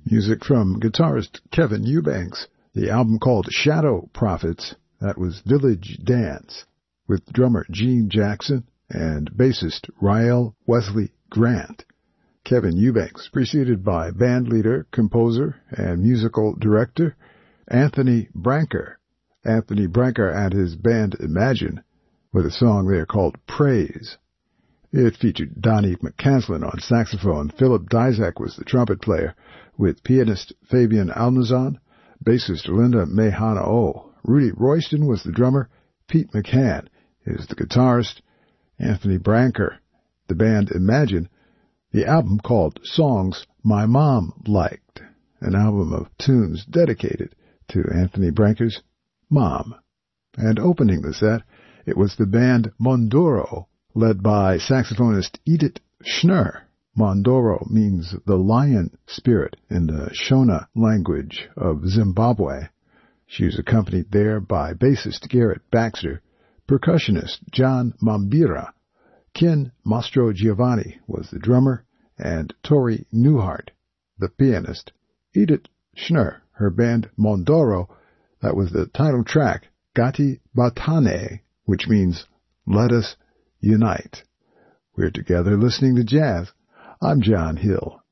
Music from guitarist Kevin Eubanks. The album called Shadow Prophets, that was Village Dance, with drummer Gene Jackson and bassist Rael Wesley Grant. Kevin Eubanks, preceded by bandleader, composer, and musical director Anthony Branker. Anthony Branker and his band Imagine, with a song there called Praise. It featured Donnie McCaslin on saxophone. Philip Dizak was the trumpet player, with pianist Fabian Alnazan, bassist Linda Mehana-O. Rudy Royston was the drummer. Pete McCann is the guitarist. Anthony Branker, the band Imagine. The album called Songs My Mom Liked, an album of tunes dedicated to Anthony Branker's mom. And opening the set, it was the band Mondoro, led by saxophonist Edith Schnur. Mondoro means the lion spirit in the Shona language of Zimbabwe. She was accompanied there by bassist Garrett Baxter, percussionist John Mambira. Ken Mastro Giovanni was the drummer, and Tori Newhart, the pianist. Edith Schnur, her band Mondoro, that was the title track, Gati Batane, which means Let Us Unite. We're together listening to jazz. I'm John Hill.